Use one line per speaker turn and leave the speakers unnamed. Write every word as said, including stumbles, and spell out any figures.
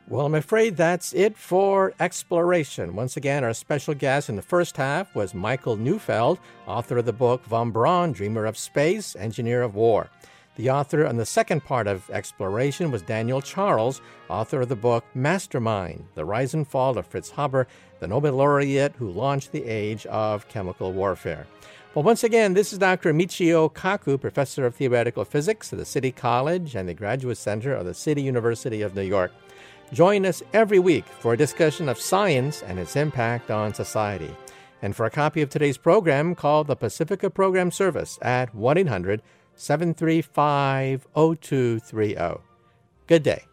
Well, I'm afraid that's it for Exploration. Once again, our special guest in the first half was Michael Neufeld, author of the book Von Braun, Dreamer of Space, Engineer of War. The author on the second part of Exploration was Daniel Charles, author of the book Mastermind, The Rise and Fall of Fritz Haber, the Nobel laureate who launched the age of chemical warfare. Well, once again, this is Doctor Michio Kaku, professor of theoretical physics at the City College and the Graduate Center of the City University of New York. Join us every week for a discussion of science and its impact on society. And for a copy of today's program, call the Pacifica Program Service at one eight hundred seven three five zero two three zero. Good day.